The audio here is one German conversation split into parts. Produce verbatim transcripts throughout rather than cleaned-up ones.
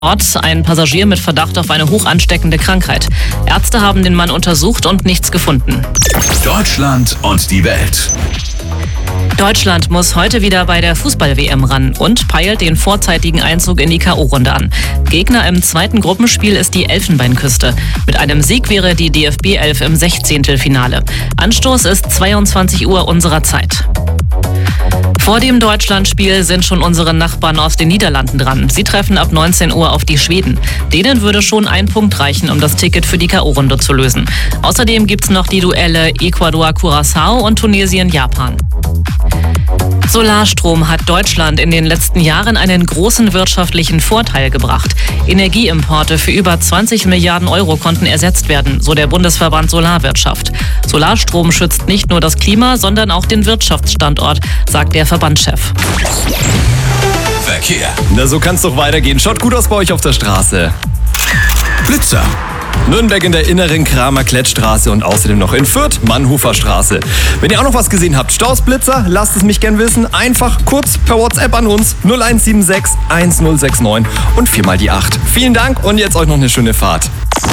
Ort ein Passagier mit Verdacht auf eine hoch ansteckende Krankheit. Ärzte haben den Mann untersucht und nichts gefunden. Deutschland und die Welt. Deutschland muss heute wieder bei der Fußball-W M ran und peilt den vorzeitigen Einzug in die K O-Runde an. Gegner im zweiten Gruppenspiel ist die Elfenbeinküste. Mit einem Sieg wäre die D F B elf im Sechzehntelfinale. Anstoß ist zweiundzwanzig Uhr unserer Zeit. Vor dem Deutschlandspiel sind schon unsere Nachbarn aus den Niederlanden dran. Sie treffen ab neunzehn Uhr auf die Schweden. Denen würde schon ein Punkt reichen, um das Ticket für die K O-Runde zu lösen. Außerdem gibt's noch die Duelle Ecuador-Curaçao und Tunesien-Japan. Solarstrom hat Deutschland in den letzten Jahren einen großen wirtschaftlichen Vorteil gebracht. Energieimporte für über zwanzig Milliarden Euro konnten ersetzt werden, so der Bundesverband Solarwirtschaft. Solarstrom schützt nicht nur das Klima, sondern auch den Wirtschaftsstandort, sagt der Verbandschef. Verkehr. Na, so kann's doch weitergehen. Schaut gut aus bei euch auf der Straße. Blitzer. Nürnberg in der inneren Kramer-Klett-Straße und außerdem noch in Fürth, Mannhofer Straße. Wenn ihr auch noch was gesehen habt, Staus, Blitzer, lasst es mich gern wissen. Einfach kurz per WhatsApp an uns null eins sieben sechs eins null sechs neun und viermal die acht. Vielen Dank und jetzt euch noch eine schöne Fahrt.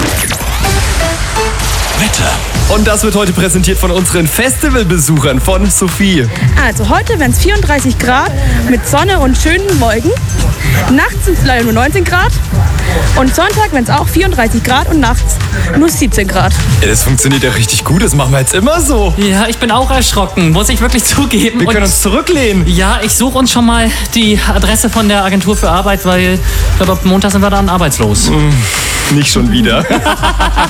Wetter. Und das wird heute präsentiert von unseren Festivalbesuchern von Sophie. Also heute werden es vierunddreißig Grad mit Sonne und schönen Wolken. Nachts sind es leider nur neunzehn Grad. Und Sonntag werden es auch vierunddreißig Grad und nachts nur siebzehn Grad. Ja, das funktioniert ja richtig gut, das machen wir jetzt immer so. Ja, ich bin auch erschrocken, muss ich wirklich zugeben. Wir können Und uns zurücklehnen. ja, ich suche uns schon mal die Adresse von der Agentur für Arbeit, weil ich glaube, ab Montag sind wir dann arbeitslos. Nicht schon wieder.